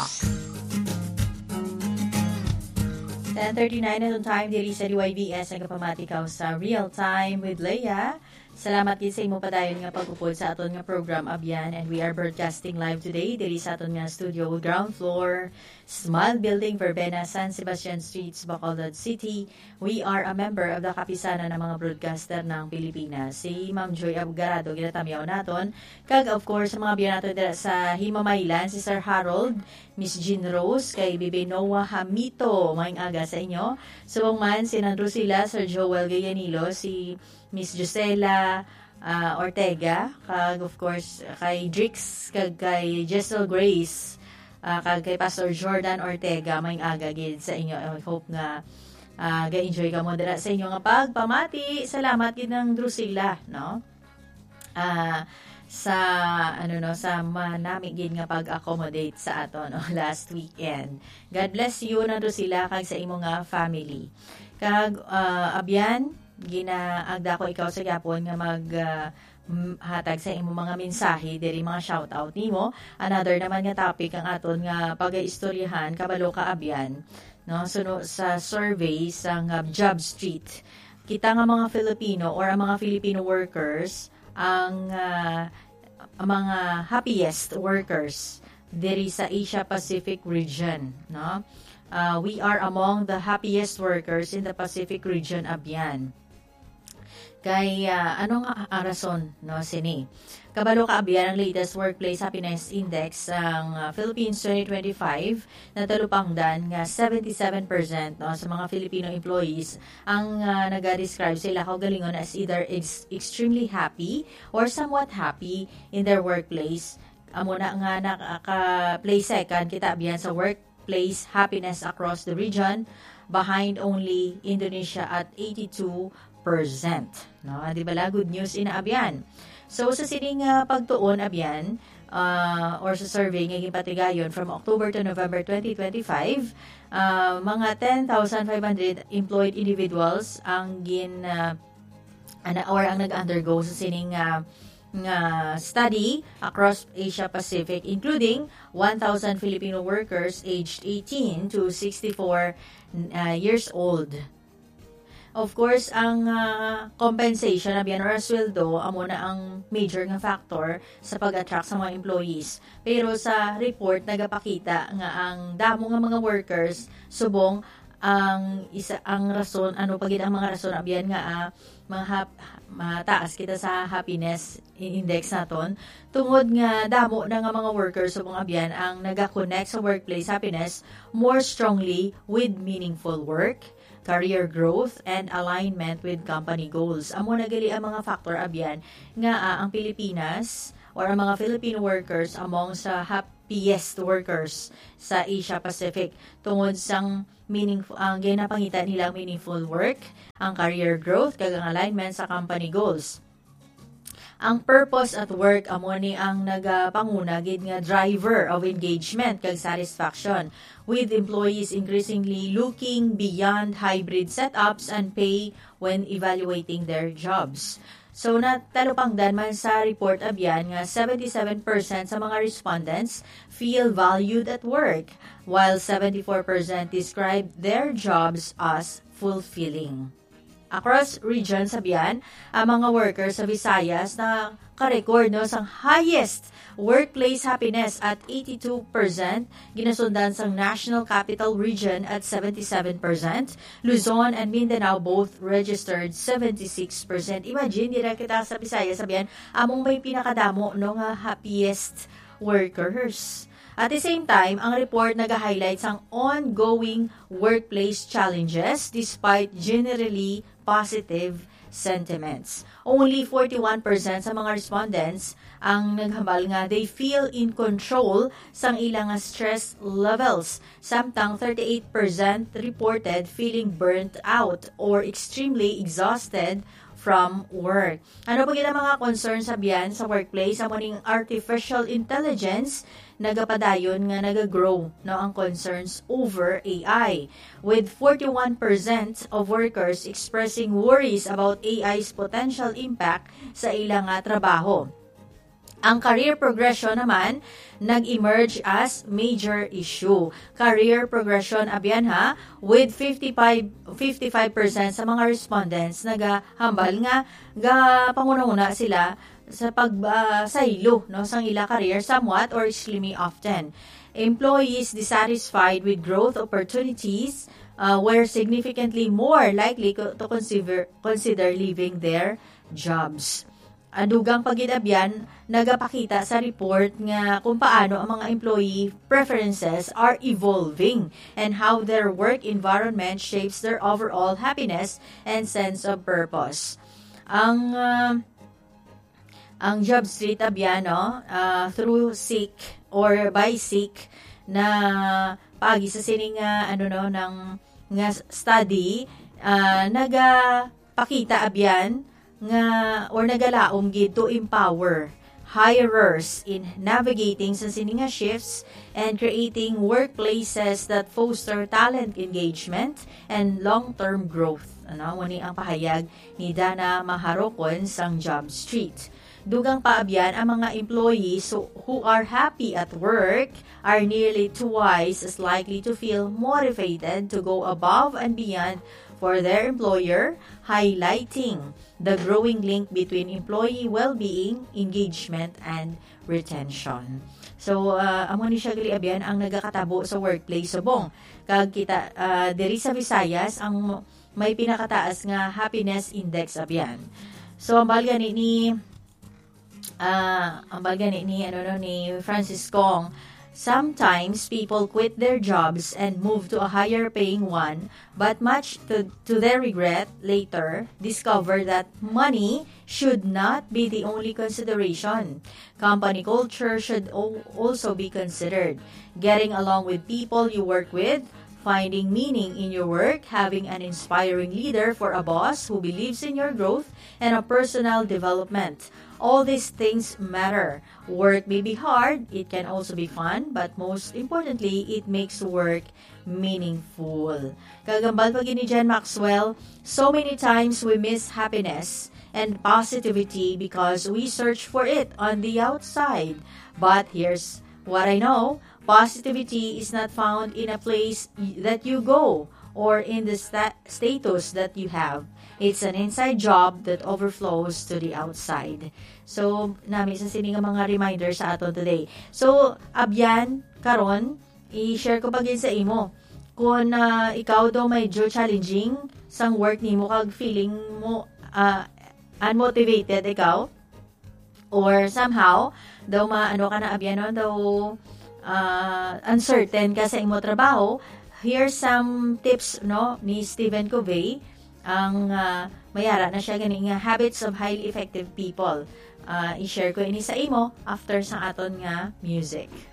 Talk. 10:39 na itong time, diri sa DYBS, nagpamatikaw sa Real Time with Leia. Salamat din sa imo padayon nga pagupod sa aton nga program Abyan, and we are broadcasting live today diri sa aton nga studio ground floor, Smile Building, Verbena, San Sebastian Streets, Bacolod City. We are a member of the Kapisanan ng mga broadcaster ng Pilipinas. Si Ma'am Joy Abgarado ginatamyaw naton, kag of course mga biyan nato dira sa Himamaylan, si Sir Harold, Miss Jean Rose, kay Bibi Noah Hamito, maing aga sa inyo. Subong man si Nandro sila, Sir Joel Gayanilo, si Miss Jusela Ortega, kag of course kay Drix, kag kay Jessel Grace, kag kay Pastor Jordan Ortega, maing aga gid sa inyo. I hope nga ga-enjoy ka mo dira sa inyo nga pagpamati. Salamat gid ng Drusilla, no? Sa sa manami gid nga pag-accommodate sa ato no last weekend. God bless you na Drusilla kag sa imo nga family. Kag abyan ginaagda ko ikaw sa gyapon nga mag hatag sa imo mga mensahe diri mga shoutout nimo. Another naman nga topic ang aton nga pagaistoryahan kabalo ka abyan, no? So sa survey sa Job Street, kita nga mga Filipino or ang mga Filipino workers ang mga happiest workers diri sa Asia Pacific region, no? We are among the happiest workers in the Pacific region abyan. Kay anong rason no sini? Kabalo ka abyan ang latest Workplace Happiness Index ang Philippines 2025 na talupangdan nga 77% no sa mga Filipino employees ang naga-describe sila kaugalingon as either extremely happy or somewhat happy in their workplace. Amo na nga naka-play second kita abyan sa workplace happiness across the region, behind only Indonesia at 82%. No, di ba good news inaabyan. So sa sining pagtuon abyan or sa survey nga gipatigayon from October to November 2025, mga 10,500 employed individuals ang ang nag-undergo sa sining study across Asia Pacific, including 1,000 Filipino workers aged 18 to 64 years old. Of course, ang compensation abyan or sweldo amo na ang major nga factor sa pag-attract sa mga employees. Pero sa report nagapakita nga ang damo nga mga workers subong ang rason pagid ang mga rason abyan nga mataas kita sa happiness index naton tungod nga damo na nga mga workers subong abyan ang naga-connect sa workplace happiness more strongly with meaningful work, career growth, and alignment with company goals. Amo na gali ang mga factor abyan nga ang Pilipinas or ang mga Filipino workers among sa happiest workers sa Asia Pacific tungod sang meaningful ang ginapangita nilang meaningful work, ang career growth, kag ang alignment sa company goals. Ang purpose at work amo ni ang nagapanguna gid nga driver of engagement kag satisfaction, with employees increasingly looking beyond hybrid setups and pay when evaluating their jobs. So natalupangdan man sa report abyan nga 77% sa mga respondents feel valued at work, while 74% describe their jobs as fulfilling. Across regions abyan, ang mga workers sa Visayas na ka-record sang highest workplace happiness at 82%, ginasundan sang National Capital Region at 77%, Luzon and Mindanao both registered 76%. Imagine, dira kita sa Visayas abyan, among may pinakadamo nga happiest workers. At the same time, ang report nag-highlight ang ongoing workplace challenges despite generally positive sentiments. Only 41% sa mga respondents ang naghambal nga they feel in control sang ilang stress levels, samtang 38% reported feeling burnt out or extremely exhausted from work. Ano pa ang mga concerns sabihan sa workplace? Amo ning artificial intelligence nagapadayon nga nagagrow no ang concerns over AI, with 41% of workers expressing worries about AI's potential impact sa ilang trabaho. Ang career progression naman, nag-emerge as major issue. Career progression, abyan ha, with 55% sa mga respondents, nagahambal nga, panguna-una sila sa pagsaylo, no, sang ila career somewhat or extremely often. Employees dissatisfied with growth opportunities were significantly more likely to consider leaving their jobs. Adugang pagidabyan, nagapakita sa report nga kung paano ang mga employee preferences are evolving and how their work environment shapes their overall happiness and sense of purpose. Ang job street abyan, no, through Seek or by Seek na pagi sa sining ng study, nagapakita abyan nga or nagalaom gid to empower hirers in navigating sa sininga shifts and creating workplaces that foster talent engagement and long-term growth. Muni ang pahayag ni Dana Maharokon sang Job Street. Dugang paabyan, ang mga employees who are happy at work are nearly twice as likely to feel motivated to go above and beyond for their employer, highlighting the growing link between employee well-being, engagement, and retention. So, amo ni siya gali-abyan ang nagakatabo sa workplace subong. Kag kita, diri sa Visayas, ang may pinakataas nga happiness index abyan. So, ang balgani ni Francis Kong, sometimes people quit their jobs and move to a higher paying one, but much to their regret later discover that money should not be the only consideration. Company culture should also be considered. Getting along with people you work with, finding meaning in your work, having an inspiring leader for a boss who believes in your growth and a personal development. All these things matter. Work may be hard, it can also be fun, but most importantly, it makes work meaningful. Kagambal pag ni Jen Maxwell, so many times we miss happiness and positivity because we search for it on the outside. But here's what I know, positivity is not found in a place that you go or in the status that you have. It's an inside job that overflows to the outside. So, namin sa sining mga reminders sa ato today. So, abyan, karon, i-share ko pagin sa imo. Kung ikaw daw medyo challenging sang work nimo kag feeling mo unmotivated ikaw, or somehow, daw maano ka na abyan, no? Daw uncertain ka sa imo trabaho, here's some tips, no, ni Stephen Covey. Ang mayara na siya ganing habits of highly effective people. I-share ko ini sa imo after sa aton nga music.